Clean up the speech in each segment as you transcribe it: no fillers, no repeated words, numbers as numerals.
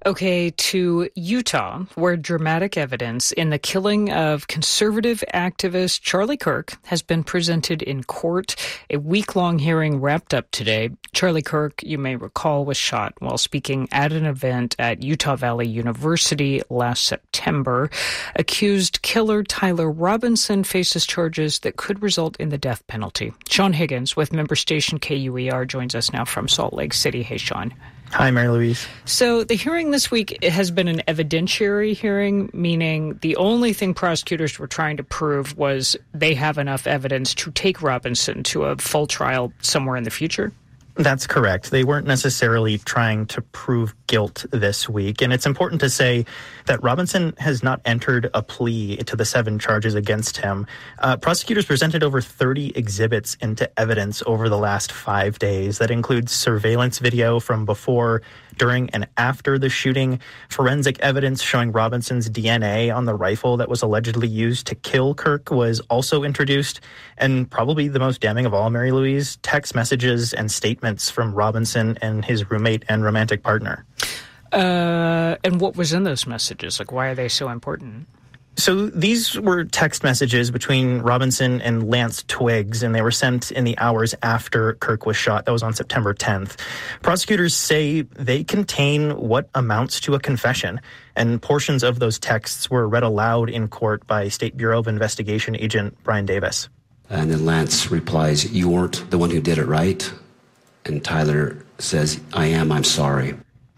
Okay, to Utah, where dramatic evidence in the killing of conservative activist Charlie Kirk has been presented in court. A week-long hearing wrapped up today. Charlie Kirk, you may recall, was shot while speaking at an event at Utah Valley University last September. Accused killer Tyler Robinson faces charges that could result in the death penalty. Sean Higgins with member station KUER joins us now from Salt Lake City. Hey, Sean. Hi, Mary Louise. So the hearing this week has been an evidentiary hearing, meaning the only thing prosecutors were trying to prove was they have enough evidence to take Robinson to a full trial somewhere in the future. That's correct. They weren't necessarily trying to prove guilt this week. And it's important to say that Robinson has not entered a plea to the 7 charges against him. Prosecutors presented over 30 exhibits into evidence over the last 5 days. That includes surveillance video from before, during, and after the shooting, forensic evidence showing Robinson's DNA on the rifle that was allegedly used to kill Kirk was also introduced. And probably the most damning of all, Mary Louise, text messages and statements from Robinson and his roommate and romantic partner. And what was in those messages? Like, why are they so important? So these were text messages between Robinson and Lance Twiggs, and they were sent in the hours after Kirk was shot. That was on September 10th. Prosecutors say they contain what amounts to a confession, and portions of those texts were read aloud in court by State Bureau of Investigation agent Brian Davis. And then Lance replies, "You weren't the one who did it, right?" And Tyler says, "I am, I'm sorry."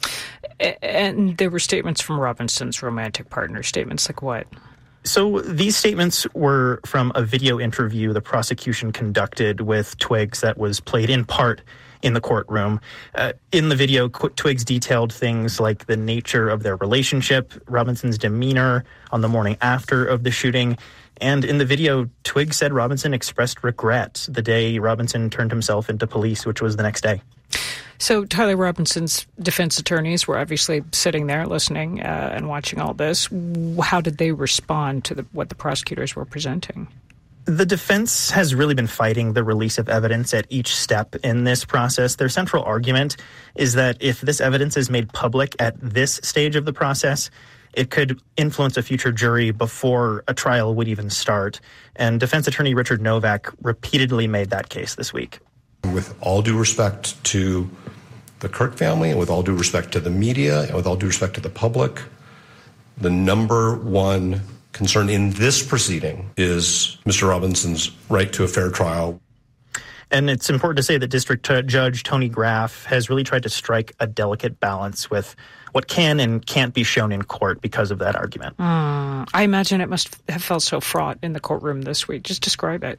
And there were statements from Robinson's romantic partner. Statements like what? So these statements were from a video interview the prosecution conducted with Twiggs that was played in part in the courtroom. In the video, Twiggs detailed things like the nature of their relationship, Robinson's demeanor on the morning after of the shooting. And in the video, Twiggs said Robinson expressed regret the day Robinson turned himself into police, which was the next day. So Tyler Robinson's defense attorneys were obviously sitting there listening and watching all this. How did they respond to what the prosecutors were presenting? The defense has really been fighting the release of evidence at each step in this process. Their central argument is that if this evidence is made public at this stage of the process, it could influence a future jury before a trial would even start. And defense attorney Richard Novak repeatedly made that case this week. With all due respect to the Kirk family, and with all due respect to the media, and with all due respect to the public, the number one concern in this proceeding is Mr. Robinson's right to a fair trial. And it's important to say that District Judge Tony Graff has really tried to strike a delicate balance with what can and can't be shown in court because of that argument. I imagine it must have felt so fraught in the courtroom this week. Just describe it.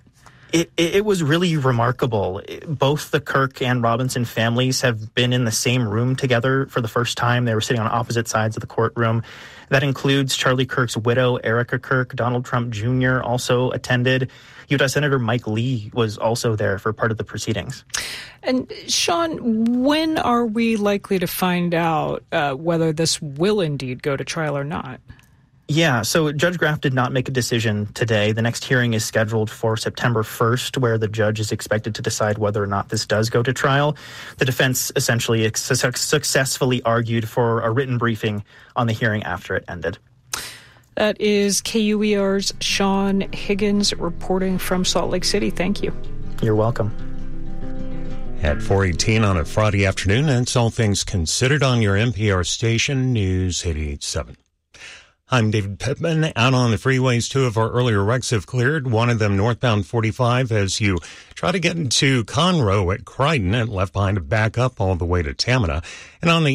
It was really remarkable. Both the Kirk and Robinson families have been in the same room together for the first time. They were sitting on opposite sides of the courtroom. That includes Charlie Kirk's widow, Erica Kirk. Donald Trump Jr. also attended. Utah Senator Mike Lee was also there for part of the proceedings. And Sean, when are we likely to find out whether this will indeed go to trial or not? Yeah, so Judge Graff did not make a decision today. The next hearing is scheduled for September 1st, where the judge is expected to decide whether or not this does go to trial. The defense essentially successfully argued for a written briefing on the hearing after it ended. That is KUER's Sean Higgins reporting from Salt Lake City. Thank you. You're welcome. At 4:18 on a Friday afternoon, that's all things considered on your NPR station, News 88.7. I'm David Pittman. Out on the freeways, 2 of our earlier wrecks have cleared. One of them northbound 45 as you try to get into Conroe at Crichton and left behind to back up all the way to Tamina. And on the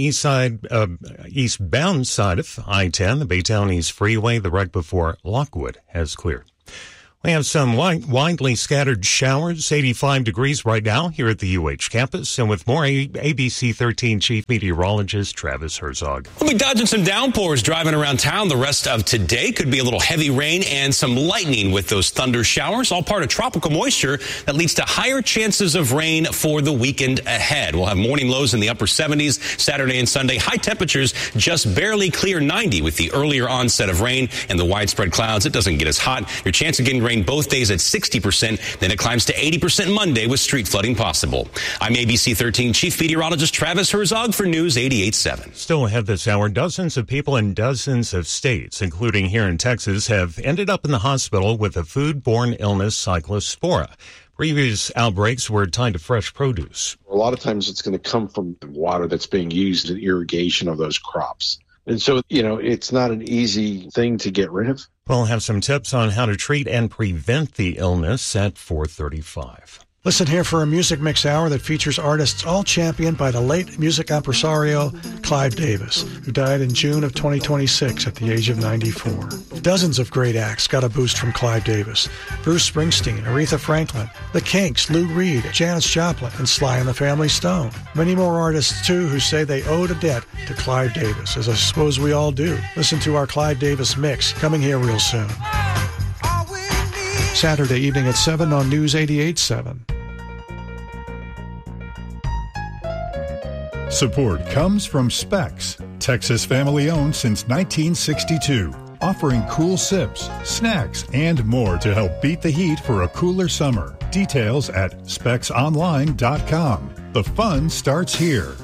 eastbound side of I-10, the Baytown East Freeway, the wreck before Lockwood has cleared. We have some widely scattered showers, 85 degrees right now here at the UH campus. And with more, ABC 13 Chief Meteorologist Travis Herzog. We'll be dodging some downpours driving around town the rest of today. Could be a little heavy rain and some lightning with those thunder showers, all part of tropical moisture that leads to higher chances of rain for the weekend ahead. We'll have morning lows in the upper 70s Saturday and Sunday. High temperatures just barely clear 90 with the earlier onset of rain and the widespread clouds. It doesn't get as hot. Your chance of getting rain rain both days at 60%. Then it climbs to 80% Monday with street flooding possible. I'm ABC 13 Chief Meteorologist Travis Herzog for News 88.7. Still ahead this hour, dozens of people in dozens of states, including here in Texas, have ended up in the hospital with a foodborne illness, Cyclospora. Previous outbreaks were tied to fresh produce. A lot of times it's going to come from the water that's being used in irrigation of those crops. And so, it's not an easy thing to get rid of. We'll have some tips on how to treat and prevent the illness at 4:35. Listen here for a Music Mix Hour that features artists all championed by the late music impresario Clive Davis, who died in June of 2026 at the age of 94. Dozens of great acts got a boost from Clive Davis. Bruce Springsteen, Aretha Franklin, The Kinks, Lou Reed, Janis Joplin, and Sly and the Family Stone. Many more artists, too, who say they owed a debt to Clive Davis, as I suppose we all do. Listen to our Clive Davis mix, coming here real soon. Saturday evening at 7 on News 88.7. Support comes from Specs, Texas family-owned since 1962, offering cool sips, snacks, and more to help beat the heat for a cooler summer. Details at specsonline.com. The fun starts here.